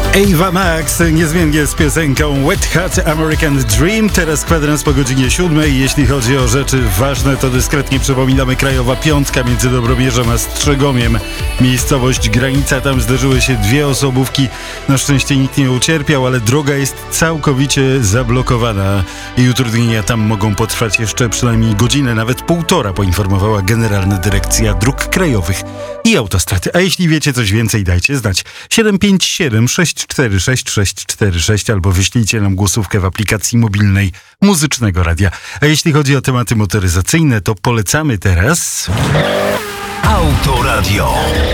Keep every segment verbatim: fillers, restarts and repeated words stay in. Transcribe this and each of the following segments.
Ava Max niezmiennie z piosenką Wet Hot American Dream. Teraz kwadrans po godzinie siódmej. Jeśli chodzi o rzeczy ważne, to dyskretnie przypominamy Krajowa Piątka między Dobromierzem a Strzegomiem. Miejscowość Granica, tam zderzyły się dwie osobówki. Na szczęście nikt nie ucierpiał, ale droga jest całkowicie zablokowana i utrudnienia tam mogą potrwać jeszcze przynajmniej godzinę, nawet półtora, poinformowała Generalna Dyrekcja Dróg Krajowych i Autostrad. A jeśli wiecie coś więcej, dajcie znać. siedem pięć siedem sześć cztery sześć sześć cztery sześć albo wyślijcie nam głosówkę w aplikacji mobilnej Muzycznego Radia. A jeśli chodzi o tematy motoryzacyjne, to polecamy teraz... Autoradio.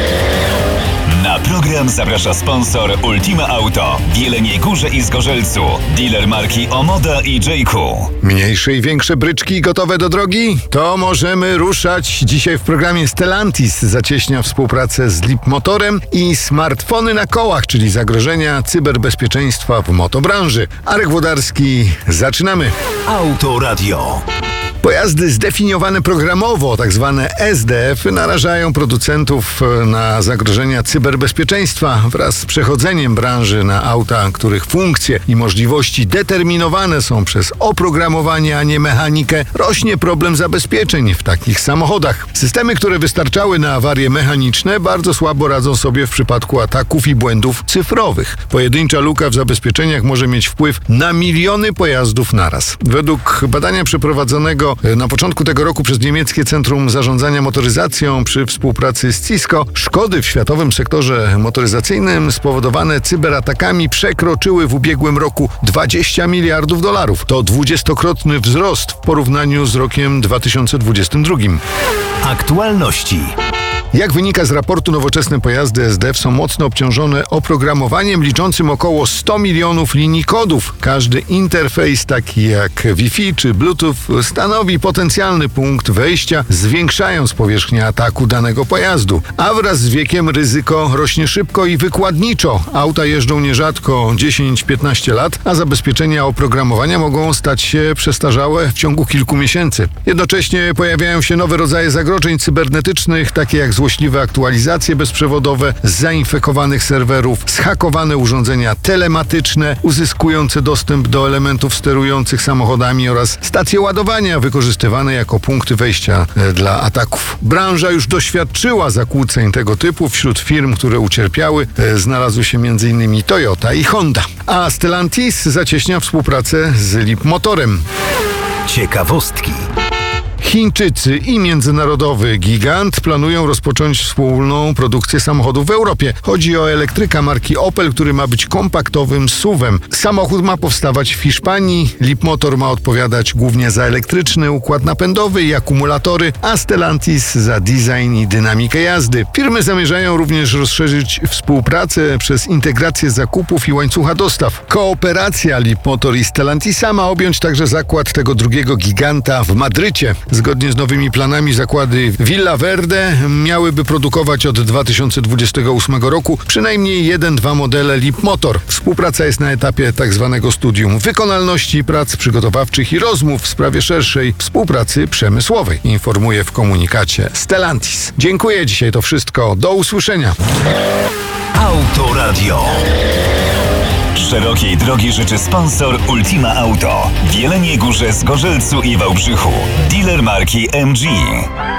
Na program zaprasza sponsor Ultima Auto w Jeleniej Górze i Zgorzelcu. Dealer marki Omoda i J-Ku. Mniejsze i większe bryczki gotowe do drogi? To możemy ruszać. Dzisiaj w programie Stellantis zacieśnia współpracę z Leapmotorem i smartfony na kołach, czyli zagrożenia cyberbezpieczeństwa w motobranży. Arek Włodarski, zaczynamy. Autoradio. Pojazdy zdefiniowane programowo, tak zwane S D F, narażają producentów na zagrożenia cyberbezpieczeństwa. Wraz z przechodzeniem branży na auta, których funkcje i możliwości determinowane są przez oprogramowanie, a nie mechanikę, rośnie problem zabezpieczeń w takich samochodach. Systemy, które wystarczały na awarie mechaniczne, bardzo słabo radzą sobie w przypadku ataków i błędów cyfrowych. Pojedyncza luka w zabezpieczeniach może mieć wpływ na miliony pojazdów naraz. Według badania przeprowadzonego na początku tego roku przez niemieckie Centrum Zarządzania Motoryzacją przy współpracy z Cisco, szkody w światowym sektorze motoryzacyjnym spowodowane cyberatakami przekroczyły w ubiegłym roku dwadzieścia miliardów dolarów. To dwudziestokrotny wzrost w porównaniu z rokiem dwa tysiące dwudziestym drugim. Aktualności. Jak wynika z raportu, nowoczesne pojazdy S D F są mocno obciążone oprogramowaniem liczącym około sto milionów linii kodów. Każdy interfejs, taki jak Wi-Fi czy Bluetooth, stanowi potencjalny punkt wejścia, zwiększając powierzchnię ataku danego pojazdu. A wraz z wiekiem ryzyko rośnie szybko i wykładniczo. Auta jeżdżą nierzadko dziesięć do piętnastu lat, a zabezpieczenia oprogramowania mogą stać się przestarzałe w ciągu kilku miesięcy. Jednocześnie pojawiają się nowe rodzaje zagrożeń cybernetycznych, takie jak złośliwe aktualizacje bezprzewodowe z zainfekowanych serwerów, zhakowane urządzenia telematyczne uzyskujące dostęp do elementów sterujących samochodami oraz stacje ładowania wykorzystywane jako punkty wejścia dla ataków. Branża już doświadczyła zakłóceń tego typu. Wśród firm, które ucierpiały, znalazły się między innymi Toyota i Honda. A Stellantis zacieśnia współpracę z Leapmotorem. Ciekawostki. Chińczycy i międzynarodowy gigant planują rozpocząć wspólną produkcję samochodów w Europie. Chodzi o elektryka marki Opel, który ma być kompaktowym S U V-em. Samochód ma powstawać w Hiszpanii. Leapmotor ma odpowiadać głównie za elektryczny układ napędowy i akumulatory, a Stellantis za design i dynamikę jazdy. Firmy zamierzają również rozszerzyć współpracę przez integrację zakupów i łańcucha dostaw. Kooperacja Leapmotor i Stellantisa ma objąć także zakład tego drugiego giganta w Madrycie. Zgodnie z nowymi planami zakłady Villa Verde miałyby produkować od dwa tysiące dwudziestego ósmego roku przynajmniej jeden, dwa modele Leapmotor. Współpraca jest na etapie tak zwanego studium wykonalności, prac przygotowawczych i rozmów w sprawie szerszej współpracy przemysłowej, informuje w komunikacie Stellantis. Dziękuję, dzisiaj to wszystko. Do usłyszenia. Autoradio. Szerokiej drogi życzy sponsor Ultima Auto w Jeleniej Górze, Zgorzelcu i Wałbrzychu. Dealer marki M G.